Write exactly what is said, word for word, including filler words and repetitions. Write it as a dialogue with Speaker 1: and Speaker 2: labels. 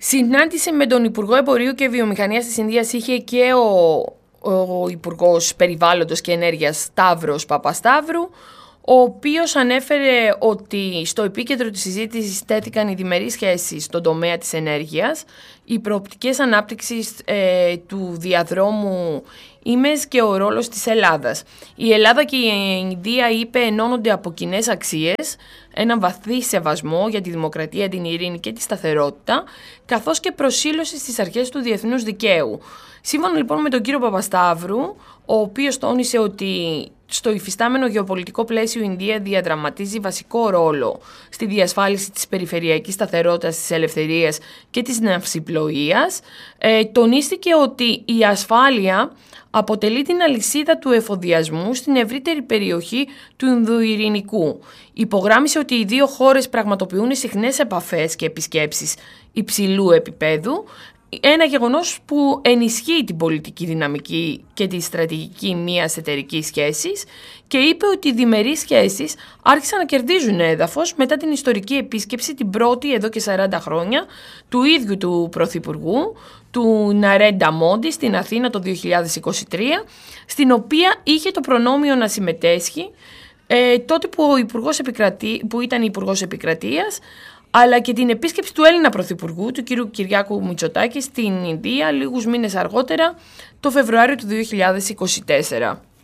Speaker 1: Συνάντηση με τον Υπουργό Εμπορίου και Βιομηχανίας της Ινδίας είχε και ο, ο Υπουργός Περιβάλλοντος και Ενέργειας Σταύρος Παπασταύρου, ο οποίος ανέφερε ότι στο επίκεντρο της συζήτησης τέθηκαν οι διμερείς σχέσεις στον τομέα της ενέργειας, οι προοπτικές ανάπτυξης ε, του διαδρόμου Ήμες και ο ρόλος της Ελλάδας. Η Ελλάδα και η Ινδία, είπε, ενώνονται από κοινές αξίες, έναν βαθύ σεβασμό για τη δημοκρατία, την ειρήνη και τη σταθερότητα, καθώς και προσήλωση στις αρχές του διεθνούς δικαίου. Σύμφωνα λοιπόν με τον κύριο Παπασταύρου, ο οποίος τόνισε ότι στο υφιστάμενο γεωπολιτικό πλαίσιο η Ινδία διαδραματίζει βασικό ρόλο στη διασφάλιση της περιφερειακής σταθερότητας, της ελευθερίας και της ναυσιπλοείας, ε, τονίστηκε ότι η ασφάλεια αποτελεί την αλυσίδα του εφοδιασμού στην ευρύτερη περιοχή του Ινδοειρηνικού. Υπογράμμισε ότι οι δύο χώρες πραγματοποιούν συχνές επαφές και επισκέψεις υψηλού επίπεδου, ένα γεγονός που ενισχύει την πολιτική δυναμική και τη στρατηγική μιας εταιρικής σχέσης, και είπε ότι οι διμερείς σχέσεις άρχισαν να κερδίζουν έδαφος μετά την ιστορική επίσκεψη, την πρώτη εδώ και σαράντα χρόνια, του ίδιου του Πρωθυπουργού, του Ναρέντα Μόντι, στην Αθήνα το δύο χιλιάδες είκοσι τρία, στην οποία είχε το προνόμιο να συμμετέσχει ε, τότε που, ο Υπουργός Επικρατή, που ήταν Υπουργός Επικρατείας, αλλά και την επίσκεψη του Έλληνα Πρωθυπουργού, του κ. Κυριάκου Μητσοτάκη, στην Ινδία λίγους μήνες αργότερα, το Φεβρουάριο του δύο χιλιάδες είκοσι τέσσερα.